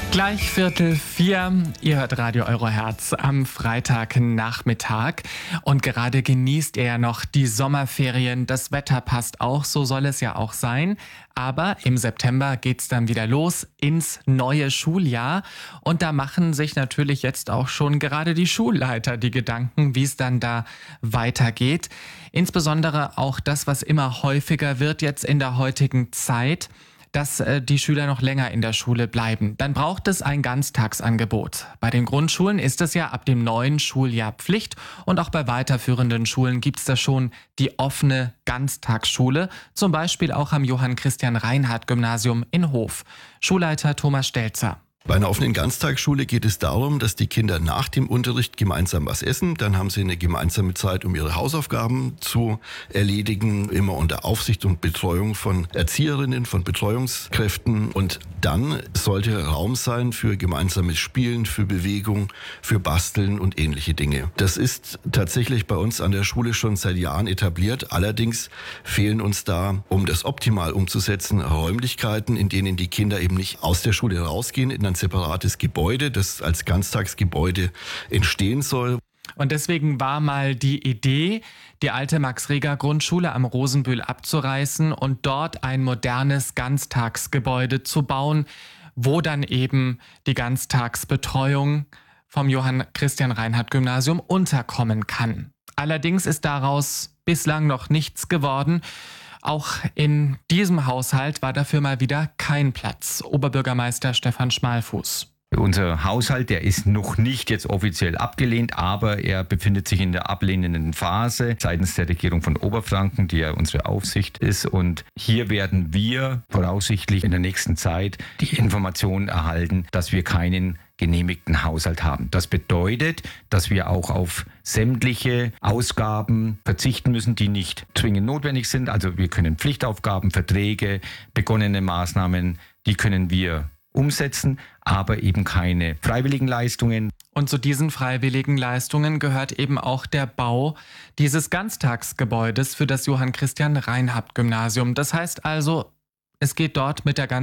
Gleich 3:45, ihr hört Radio Eurohertz am Freitagnachmittag und gerade genießt ihr noch die Sommerferien. Das Wetter passt auch, so soll es ja auch sein. Aber im September geht's dann wieder los ins neue Schuljahr und da machen sich natürlich jetzt auch schon gerade die Schulleiter die Gedanken, wie es dann da weitergeht. Insbesondere auch das, was immer häufiger wird jetzt in der heutigen Zeit, dass die Schüler noch länger in der Schule bleiben. Dann braucht es ein Ganztagsangebot. Bei den Grundschulen ist es ja ab dem neuen Schuljahr Pflicht und auch bei weiterführenden Schulen gibt es da schon die offene Ganztagsschule, zum Beispiel auch am Johann-Christian-Reinhardt-Gymnasium in Hof. Schulleiter Thomas Stelzer. Bei einer offenen Ganztagsschule geht es darum, dass die Kinder nach dem Unterricht gemeinsam was essen. Dann haben sie eine gemeinsame Zeit, um ihre Hausaufgaben zu erledigen, immer unter Aufsicht und Betreuung von Erzieherinnen, von Betreuungskräften. Und dann sollte Raum sein für gemeinsames Spielen, für Bewegung, für Basteln und ähnliche Dinge. Das ist tatsächlich bei uns an der Schule schon seit Jahren etabliert. Allerdings fehlen uns da, um das optimal umzusetzen, Räumlichkeiten, in denen die Kinder eben nicht aus der Schule rausgehen, in ein separates Gebäude, das als Ganztagsgebäude entstehen soll. Und deswegen war mal die Idee, die alte Max-Reger-Grundschule am Rosenbühl abzureißen und dort ein modernes Ganztagsgebäude zu bauen, wo dann eben die Ganztagsbetreuung vom Johann-Christian-Reinhardt-Gymnasium unterkommen kann. Allerdings ist daraus bislang noch nichts geworden. Auch in diesem Haushalt war dafür mal wieder kein Platz. Oberbürgermeister Stefan Schmalfuß. Unser Haushalt, der ist noch nicht jetzt offiziell abgelehnt, aber er befindet sich in der ablehnenden Phase seitens der Regierung von Oberfranken, die ja unsere Aufsicht ist. Und hier werden wir voraussichtlich in der nächsten Zeit die Information erhalten, dass wir keinen genehmigten Haushalt haben. Das bedeutet, dass wir auch auf sämtliche Ausgaben verzichten müssen, die nicht zwingend notwendig sind. Also wir können Pflichtaufgaben, Verträge, begonnene Maßnahmen, die können wir umsetzen, aber eben keine freiwilligen Leistungen. Und zu diesen freiwilligen Leistungen gehört eben auch der Bau dieses Ganztagsgebäudes für das Johann-Christian-Reinhardt-Gymnasium. Das heißt also, es geht dort mit der